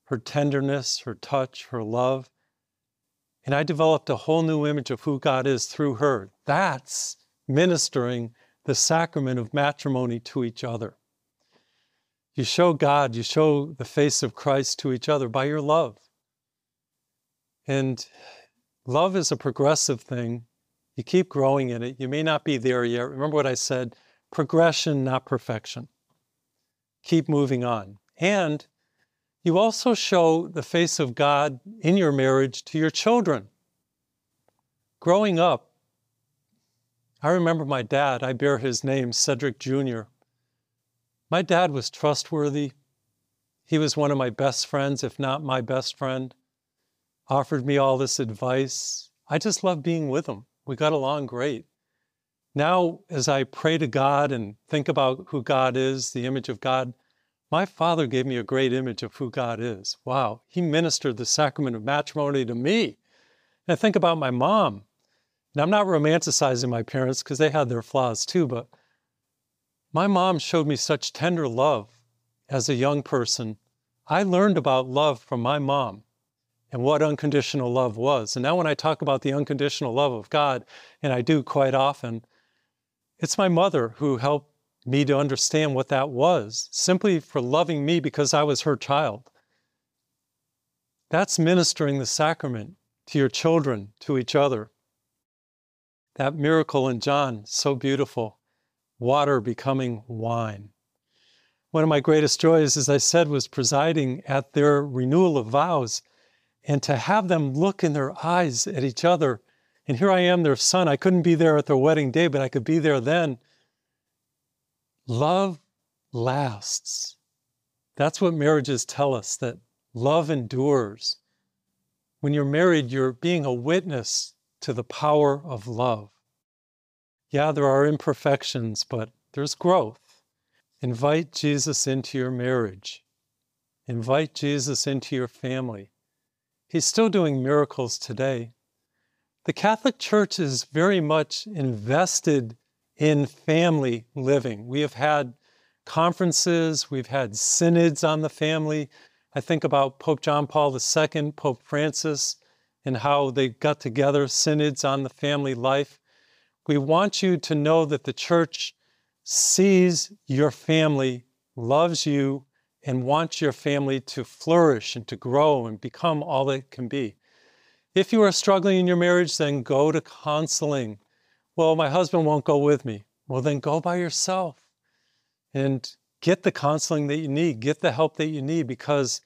her tenderness, her touch, her love. And I developed a whole new image of who God is through her. That's ministering the sacrament of matrimony to each other. You show God, you show the face of Christ to each other by your love. And love is a progressive thing. You keep growing in it. You may not be there yet. Remember what I said, progression, not perfection. Keep moving on. And you also show the face of God in your marriage to your children. Growing up, I remember my dad, I bear his name, Cedric Jr. My dad was trustworthy. He was one of my best friends, if not my best friend. Offered me all this advice. I just loved being with him. We got along great. Now, as I pray to God and think about who God is, the image of God, my father gave me a great image of who God is. Wow, he ministered the sacrament of matrimony to me. And I think about my mom. And I'm not romanticizing my parents because they had their flaws too, but my mom showed me such tender love as a young person. I learned about love from my mom and what unconditional love was. And now when I talk about the unconditional love of God, and I do quite often, it's my mother who helped me to understand what that was, simply for loving me because I was her child. That's ministering the sacrament to your children, to each other. That miracle in John, so beautiful. Water becoming wine. One of my greatest joys, as I said, was presiding at their renewal of vows, and to have them look in their eyes at each other. And here I am, their son. I couldn't be there at their wedding day, but I could be there then. Love lasts. That's what marriages tell us, that love endures. When you're married, you're being a witness to the power of love. Yeah, there are imperfections, but there's growth. Invite Jesus into your marriage. Invite Jesus into your family. He's still doing miracles today. The Catholic Church is very much invested in family living. We have had conferences, we've had synods on the family. I think about Pope John Paul II, Pope Francis, and how they got together, synods on the family life. We want you to know that the Church sees your family, loves you, and wants your family to flourish and to grow and become all it can be. If you are struggling in your marriage, then go to counseling. Well, my husband won't go with me. Well, then go by yourself and get the counseling that you need, get the help that you need, because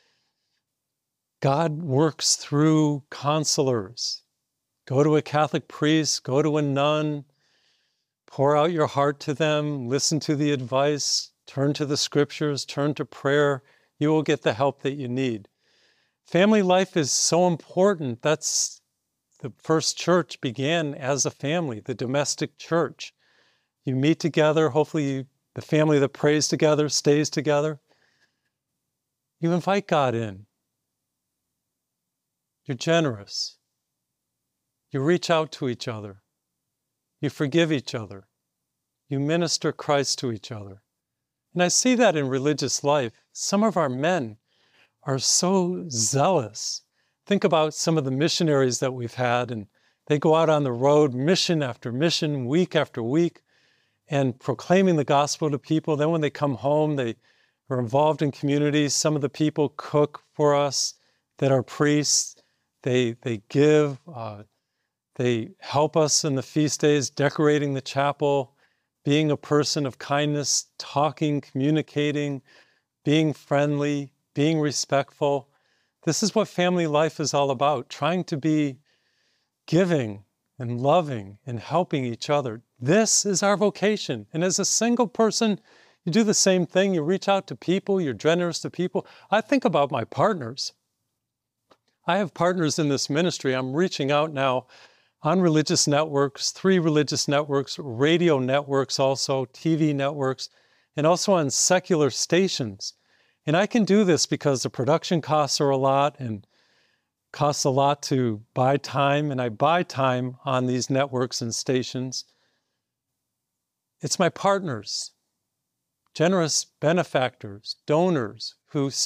God works through counselors. Go to a Catholic priest, go to a nun, pour out your heart to them, listen to the advice, turn to the scriptures, turn to prayer. You will get the help that you need. Family life is so important. That's the first church began as a family, the domestic church. You meet together, hopefully the family that prays together stays together. You invite God in. You're generous. You reach out to each other. You forgive each other. You minister Christ to each other. And I see that in religious life. Some of our men are so zealous. Think about some of the missionaries that we've had, and they go out on the road, mission after mission, week after week, and proclaiming the gospel to people. Then when they come home, they are involved in communities. Some of the people cook for us that are priests. They give, they help us in the feast days, decorating the chapel, being a person of kindness, talking, communicating, being friendly, being respectful. This is what family life is all about, trying to be giving and loving and helping each other. This is our vocation. And as a single person, you do the same thing. You reach out to people, you're generous to people. I think about my partners. I have partners in this ministry. I'm reaching out now on religious networks, 3 religious networks, radio networks also, TV networks, and also on secular stations. And I can do this because the production costs are a lot and costs a lot to buy time, and I buy time on these networks and stations. It's my partners, generous benefactors, donors who